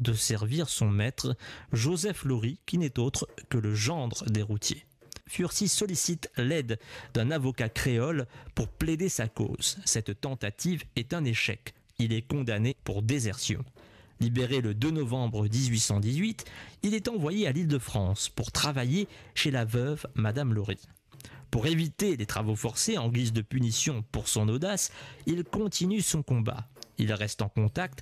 de servir son maître, Joseph Laurie, qui n'est autre que le gendre des routiers. Furcy sollicite l'aide d'un avocat créole pour plaider sa cause. Cette tentative est un échec. Il est condamné pour désertion. Libéré le 2 novembre 1818, il est envoyé à l'Île-de-France pour travailler chez la veuve Madame Laurie. Pour éviter les travaux forcés en guise de punition pour son audace, il continue son combat. Il reste en contact